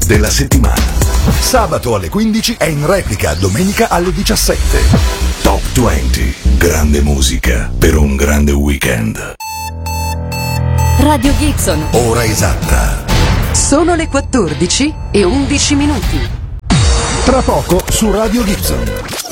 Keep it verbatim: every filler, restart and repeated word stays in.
della settimana. Sabato alle quindici e in replica domenica alle diciassette. Top venti, grande musica per un grande weekend. Radio Gibson. Ora esatta. Sono le quattordici e undici minuti. Tra poco su Radio Gibson.